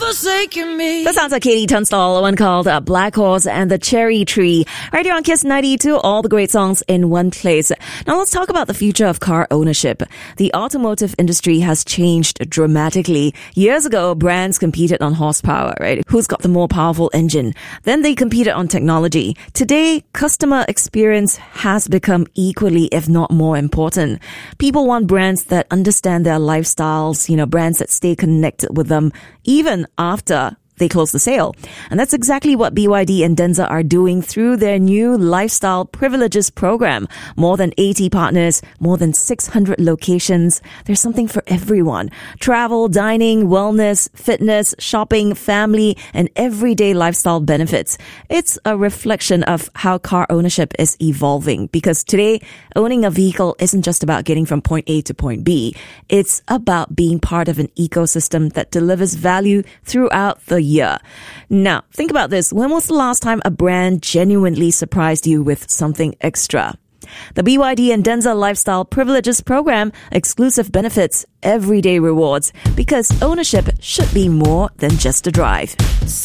forsaken me. That sounds like Katie Tunstall, one called Black Horse and the Cherry Tree. Right here on Kiss 92, all the great songs in one place. Now let's talk about the future of car ownership. The automotive industry has changed dramatically. Years ago, brands competed on horsepower, right? Who's got the more powerful engine? Then they competed on technology. Today, customer experience has become equally, if not more important. People want brands that understand their lifestyles, brands that stay connected with them even after they close the sale. And that's exactly what BYD and Denza are doing through their new Lifestyle Privileges program. More than 80 partners, more than 600 locations. There's something for everyone. Travel, dining, wellness, fitness, shopping, family, and everyday lifestyle benefits. It's a reflection of how car ownership is evolving, because today, owning a vehicle isn't just about getting from point A to point B. It's about being part of an ecosystem that delivers value throughout the year. Now, think about this. When was the last time a brand genuinely surprised you with something extra? The BYD and Denza Lifestyle Privileges program, exclusive benefits, everyday rewards, because ownership should be more than just a drive.